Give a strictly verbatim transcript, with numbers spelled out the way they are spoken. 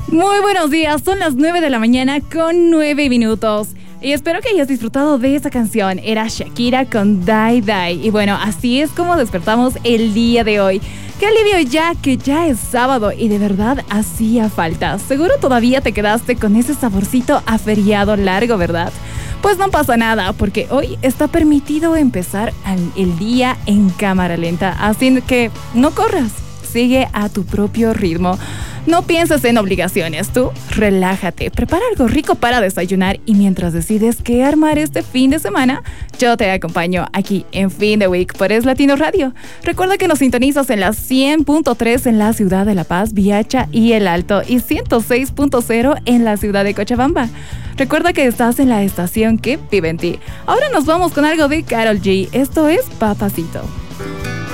Muy buenos días, son las nueve de la mañana con nueve minutos. Y espero que hayas disfrutado de esa canción. Era Shakira con Die Die. Y bueno, así es como despertamos el día de hoy. Qué alivio ya que ya es sábado y de verdad hacía falta. Seguro todavía te quedaste con ese saborcito a feriado largo, ¿verdad? Pues no pasa nada, porque hoy está permitido empezar el día en cámara lenta. Así que no corras, sigue a tu propio ritmo. No pienses en obligaciones, tú relájate, prepara algo rico para desayunar y mientras decides qué armar este fin de semana, yo te acompaño aquí en Fin de Week por Es Latino Radio. Recuerda que nos sintonizas en la cien punto tres en la ciudad de La Paz, Viacha y El Alto y ciento seis punto cero en la ciudad de Cochabamba. Recuerda que estás en la estación que vive en ti. Ahora nos vamos con algo de Karol G. Esto es Papacito.